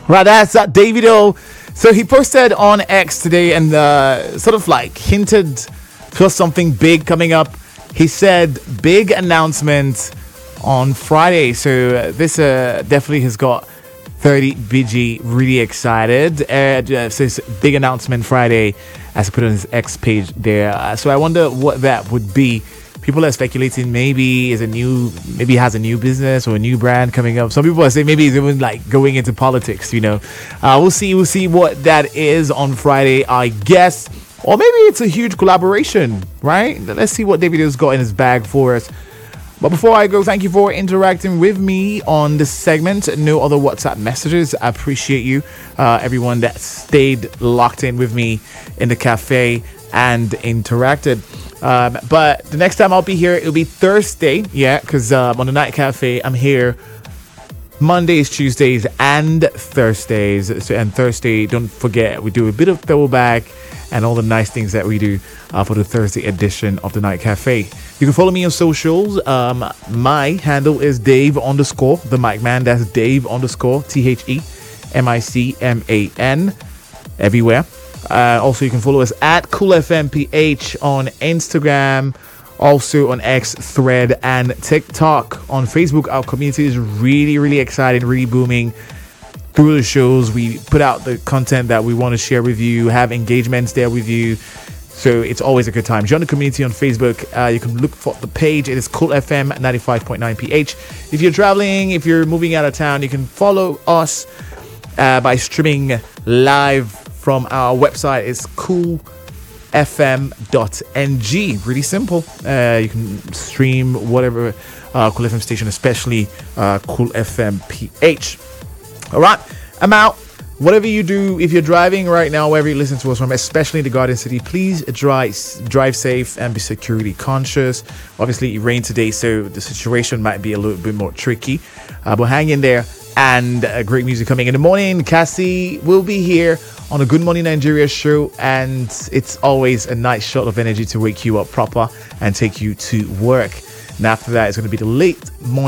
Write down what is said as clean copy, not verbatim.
Right, that's Davido. So he posted on X today and sort of like hinted to something big coming up. He said big announcement on Friday. So this definitely has got 30 BG really excited. Says big announcement Friday, as he put on his X page there. So I wonder what that would be. People are speculating maybe he has a new business or a new brand coming up. Some people are saying maybe he's even like going into politics. We'll see what that is on Friday, I guess. Or maybe it's a huge collaboration, right? Let's see what Davido's got in his bag for us. But before I go, thank you for interacting with me on this segment. No other WhatsApp messages. I appreciate you, everyone that stayed locked in with me in the cafe and interacted. But the next time I'll be here, it'll be Thursday. Yeah, because on the Night Cafe, I'm here Mondays, Tuesdays, and Thursdays. So, and Thursday, don't forget, we do a bit of throwback and all the nice things that we do for the Thursday edition of the Night Cafe. You can follow me on socials. My handle is Dave_ the Mic Man. That's Dave_ TheMicMan everywhere. Also, you can follow us at CoolFMPH on Instagram, also on X, Thread, and TikTok. On Facebook, our community is really, really exciting, really booming. Through the shows, we put out the content that we want to share with you, have engagements there with you. So it's always a good time. Join the community on Facebook. You can look for the page. It is Cool FM 95.9 PH. If you're traveling, if you're moving out of town, you can follow us by streaming live from our website. It's coolfm.ng. Really simple. You can stream whatever Cool FM station, especially Cool FM PH. All right, I'm out. Whatever you do, if you're driving right now, wherever you listen to us from, especially in the Garden City, please drive safe and be security conscious. Obviously, it rained today, so the situation might be a little bit more tricky. But hang in there, and great music coming in the morning. Cassie will be here on a Good Morning Nigeria show, and it's always a nice shot of energy to wake you up proper and take you to work. And after that, it's going to be the late morning